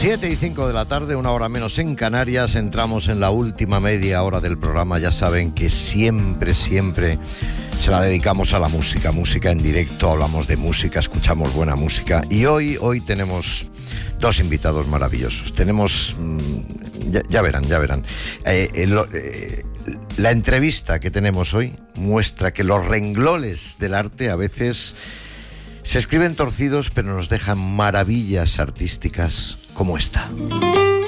7:05 de la tarde, una hora menos en Canarias. Entramos en la última media hora del programa. Ya saben que siempre se la dedicamos a la música. Música en directo, hablamos de música, escuchamos buena música. Y hoy tenemos dos invitados maravillosos. Tenemos... Ya verán. La entrevista que tenemos hoy muestra que los renglones del arte a veces se escriben torcidos, pero nos dejan maravillas artísticas como esta.